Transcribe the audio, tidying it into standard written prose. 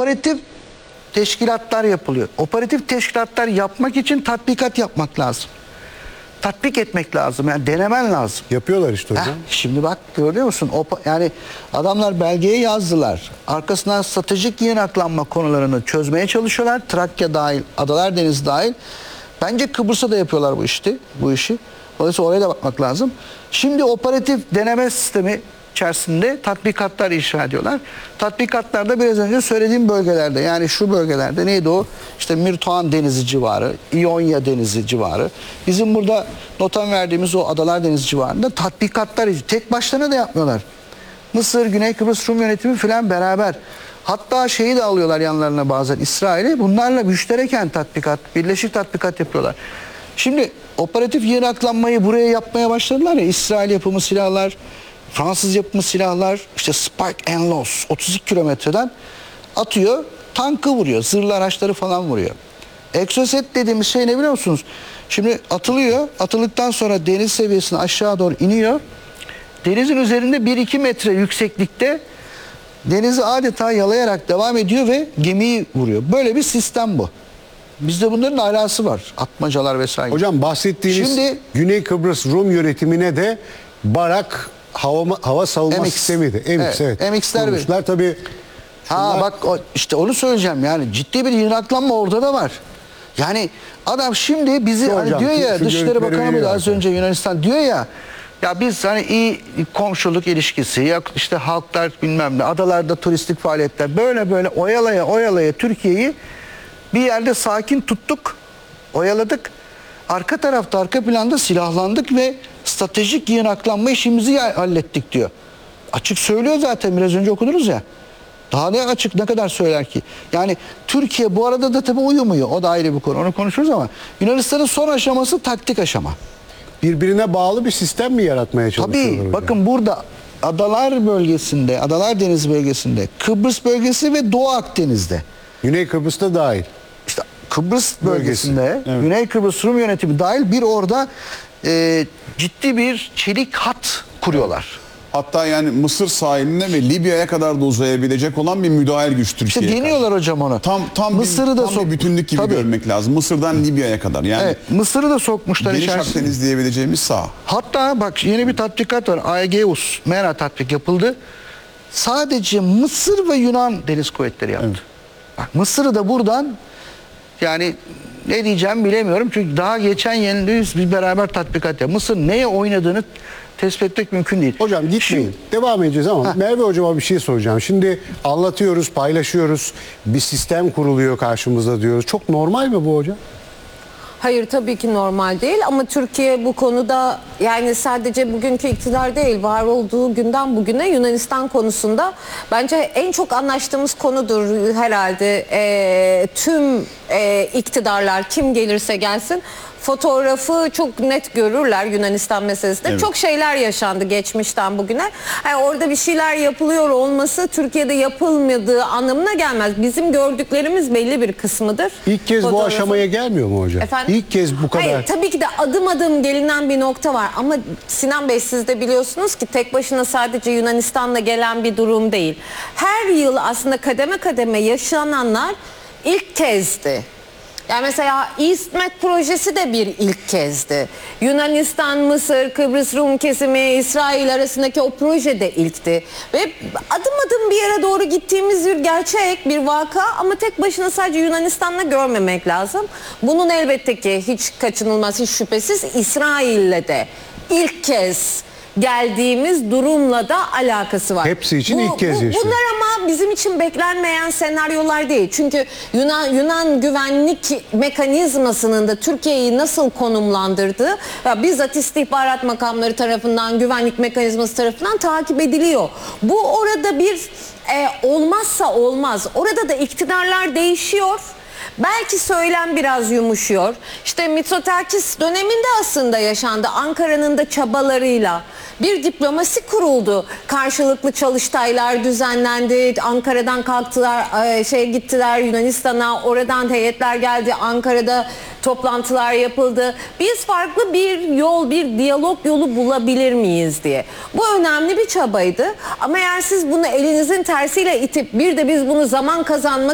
operatif teşkilatlar yapılıyor. Operatif teşkilatlar yapmak için tatbikat yapmak lazım. Tatbik etmek lazım. Yani denemen lazım. Yapıyorlar işte hocam. Şimdi bak görüyor musun? Yani adamlar belgeye yazdılar. Arkasından stratejik yığınaklanma konularını çözmeye çalışıyorlar. Trakya dahil, Adalar Denizi dahil. Bence Kıbrıs'a da yapıyorlar bu işi. Dolayısıyla oraya da bakmak lazım. Şimdi operatif deneme sistemi içerisinde tatbikatlar inşa ediyorlar. Tatbikatlarda biraz önce söylediğim bölgelerde, yani şu bölgelerde neydi o? İşte Mirtoğan Denizi civarı, İonya Denizi civarı. Bizim burada notan verdiğimiz o Adalar Denizi civarında tatbikatlar tek başlarına da yapmıyorlar. Mısır, Güney Kıbrıs Rum yönetimi falan beraber. Hatta şeyi de alıyorlar yanlarına bazen, İsrail'i. Bunlarla müştereken tatbikat, birleşik tatbikat yapıyorlar. Şimdi operatif yığınaklanmayı buraya yapmaya başladılar ya. İsrail yapımı silahlar, Fransız yapımı silahlar, işte Spike and Loss 32 kilometreden atıyor, tankı vuruyor, zırhlı araçları falan vuruyor. Exocet dediğimiz şey ne biliyor musunuz? Şimdi atılıyor, atıldıktan sonra deniz seviyesine aşağı doğru iniyor. Denizin üzerinde 1-2 metre yükseklikte denizi adeta yalayarak devam ediyor ve gemiyi vuruyor. Böyle bir sistem bu. Bizde bunların alası var. Atmacalar vesaire. Hocam bahsettiğiniz Güney Kıbrıs Rum yönetimine de Barak hava savunma MX. sistemiydi. MX, evet. MX'ler kurmuşlar tabii. Bak işte onu söyleyeceğim, yani ciddi bir yığınaklanma orada da var. Yani adam şimdi bizi hani diyor ya, Dışişleri Bakanı da az önce Yunanistan diyor ya, ya biz hani iyi komşuluk ilişkisi, ya işte halklar bilmem ne, adalarda turistik faaliyetler, böyle oyalaya Türkiye'yi bir yerde sakin tuttuk, oyaladık. Arka tarafta, arka planda silahlandık ve stratejik yığınaklanma işimizi hallettik diyor. Açık söylüyor zaten, biraz önce okudunuz ya. Daha ne açık, ne kadar söyler ki? Yani Türkiye bu arada da tabii uyumuyor. O da ayrı bir konu. Onu konuşuruz ama Yunanistan'ın son aşaması taktik aşama. Birbirine bağlı bir sistem mi yaratmaya çalışıyorlar Tabii hocam? bakın burada Adalar bölgesinde, Adalar Denizi bölgesinde, Kıbrıs bölgesi ve Doğu Akdeniz'de. Güney Kıbrıs'ta dahil. İşte Kıbrıs bölgesinde, evet. Güney Kıbrıs Rum yönetimi dahil bir orada ciddi bir çelik hat kuruyorlar. Hatta yani Mısır sahiline ve Libya'ya kadar da uzayabilecek olan bir müdahil güç Türkiye'ye. İşte deniyorlar hocam onu. Tam Mısır'ı da bir bütünlük gibi görmek lazım. Mısır'dan Libya'ya kadar. Yani evet, Mısır'ı da sokmuşlar Geniş içerisine. Akdeniz diyebileceğimiz saha. Hatta bak yeni bir tatbikat var. Aegeus MERA tatbik yapıldı. Sadece Mısır ve Yunan Deniz Kuvvetleri yaptı. Evet. Bak Mısır'ı da buradan, yani ne diyeceğim bilemiyorum. Çünkü daha geçen yıl biz beraber tatbikat yaptık. Mısır neye oynadığını tespit etmek mümkün değil. Hocam gitmeyin. Devam edeceğiz ama Merve hocama bir şey soracağım. Şimdi anlatıyoruz, paylaşıyoruz. Bir sistem kuruluyor karşımızda diyoruz. Çok normal mi bu hocam? Hayır, tabii ki normal değil ama Türkiye bu konuda, yani sadece bugünkü iktidar değil, var olduğu günden bugüne Yunanistan konusunda bence en çok anlaştığımız konudur herhalde. Tüm iktidarlar kim gelirse gelsin fotoğrafı çok net görürler Yunanistan meselesinde. Evet. Çok şeyler yaşandı geçmişten bugüne. Yani orada bir şeyler yapılıyor olması Türkiye'de yapılmadığı anlamına gelmez. Bizim gördüklerimiz belli bir kısmıdır. İlk kez bu aşamaya gelmiyor mu hocam? Efendim? İlk kez bu kadar. Hayır, tabii ki de adım adım gelinen bir nokta var. Ama Sinan Bey, siz de biliyorsunuz ki tek başına sadece Yunanistan'la gelen bir durum değil. Her yıl aslında kademe kademe yaşananlar ilk kezdi. Yani mesela EastMed projesi de bir ilk kezdi. Yunanistan, Mısır, Kıbrıs Rum kesimi, İsrail arasındaki o proje de ilkti. Ve adım adım bir yere doğru gittiğimiz bir gerçek, bir vaka ama tek başına sadece Yunanistan'la görmemek lazım. Bunun elbette ki hiç kaçınılmaz, hiç şüphesiz İsrail'le de ilk kez geldiğimiz durumla da alakası var. Hepsi için ilk kez yaşıyor. Bunlar ama bizim için beklenmeyen senaryolar değil. Çünkü Yunan güvenlik mekanizmasının da Türkiye'yi nasıl konumlandırdığı bizzat istihbarat makamları tarafından, güvenlik mekanizması tarafından takip ediliyor. Bu orada bir olmazsa olmaz. Orada da iktidarlar değişiyor. Belki söylem biraz yumuşuyor. İşte Mitsotakis döneminde aslında yaşandı. Ankara'nın da çabalarıyla bir diplomasi kuruldu. Karşılıklı çalıştaylar düzenlendi. Ankara'dan kalktılar, gittiler Yunanistan'a. Oradan heyetler geldi. Ankara'da toplantılar yapıldı. Biz farklı bir yol, bir diyalog yolu bulabilir miyiz diye. Bu önemli bir çabaydı. Ama eğer siz bunu elinizin tersiyle itip bir de biz bunu zaman kazanmak